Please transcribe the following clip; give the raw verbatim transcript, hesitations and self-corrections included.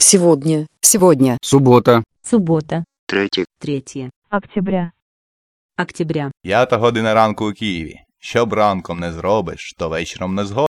Сегодня. Сегодня. Субота. Суббота. Третє. Третє. Октября. Октября. П'ята година ранку у Києві. Що б ранком не зробиш, то вечором не згодиш.